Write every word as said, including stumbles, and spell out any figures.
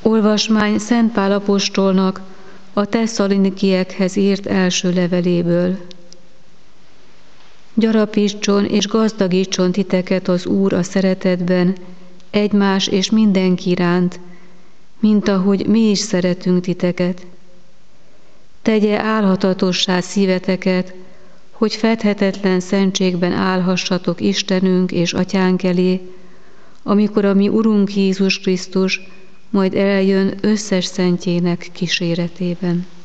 Olvasmány Szent Pál apostolnak a Tesszalonikiekhez írt első leveléből. Gyarapítson és gazdagítson titeket az Úr a szeretetben, egymás és mindenki iránt, mint ahogy mi is szeretünk titeket. Tegye álhatatossá szíveteket, hogy fedhetetlen szentségben állhassatok Istenünk és Atyánk elé, amikor a mi Urunk Jézus Krisztus majd eljön összes szentjének kíséretében.